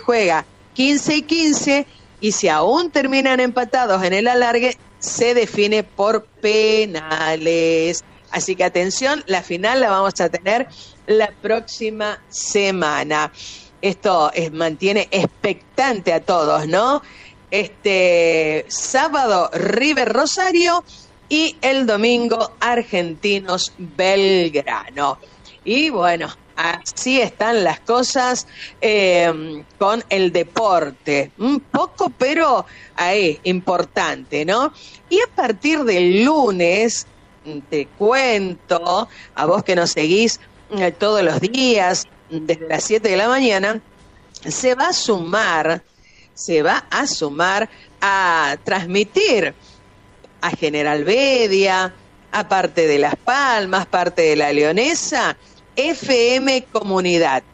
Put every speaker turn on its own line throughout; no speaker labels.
juega 15 y 15, y si aún terminan empatados en el alargue, se define por penales. Así que atención, la final la vamos a tener la próxima semana. Esto mantiene expectante a todos, ¿no? Este sábado River Rosario y el domingo Argentinos Belgrano. Y bueno, así están las cosas con el deporte. Un poco, pero ahí, importante, ¿no? Y a partir del lunes, te cuento, a vos que nos seguís todos los días, desde las 7 de la mañana, se va a sumar a transmitir a General Bedia, a parte de Las Palmas, parte de La Leonesa, FM Comunidad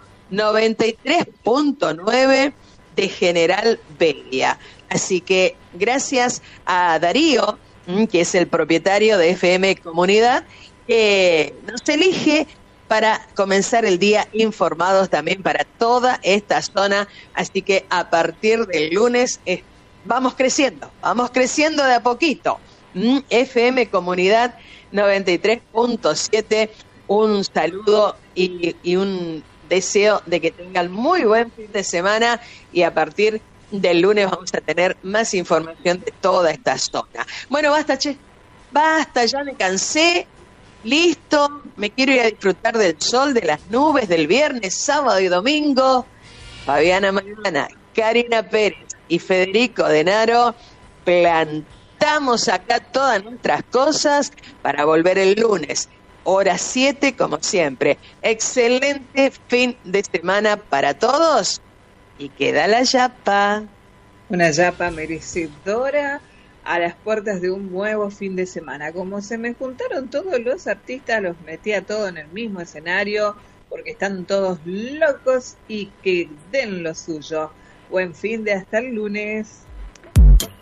93.9 de General Bedia. Así que gracias a Darío, que es el propietario de FM Comunidad, que nos elige para comenzar el día informados también para toda esta zona. Así que a partir del lunes vamos creciendo de a poquito. FM Comunidad 93.7, un saludo y un deseo de que tengan muy buen fin de semana, y a partir del lunes vamos a tener más información de toda esta zona. Bueno, basta, ya me cansé, listo, me quiero ir a disfrutar del sol, de las nubes, del viernes, sábado y domingo. Fabiana Maidana, Karina Pérez y Federico Denaro plantamos acá todas nuestras cosas para volver el lunes, hora 7 como siempre. Excelente fin de semana para todos. Y queda la yapa.
Una yapa merecedora a las puertas de un nuevo fin de semana. Como se me juntaron todos los artistas, los metí a todos en el mismo escenario, porque están todos locos, y que den lo suyo. Buen fin de hasta el lunes.